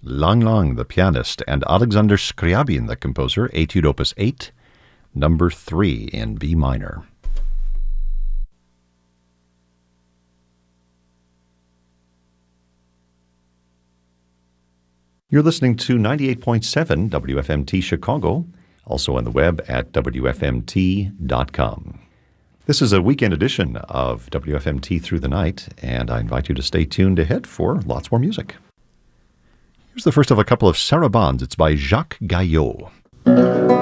Lang Lang, the pianist, and Alexander Scriabin, the composer, Etude Opus 8, number 3 in B minor. You're listening to 98.7 WFMT Chicago, also on the web at WFMT.com. This is a weekend edition of WFMT Through the Night, and I invite you to stay tuned ahead for lots more music. Here's the first of a couple of sarabands. It's by Jacques Gaillot.